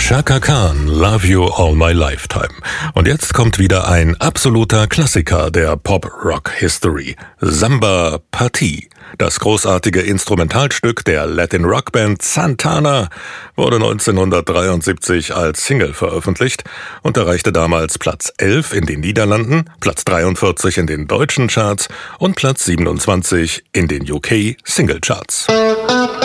Chaka Khan, Love You All My Lifetime. Und jetzt kommt wieder ein absoluter Klassiker der Pop-Rock-History. Samba Partie. Das großartige Instrumentalstück der Latin-Rock-Band Santana wurde 1973 als Single veröffentlicht und erreichte damals Platz 11 in den Niederlanden, Platz 43 in den deutschen Charts und Platz 27 in den UK Singlecharts.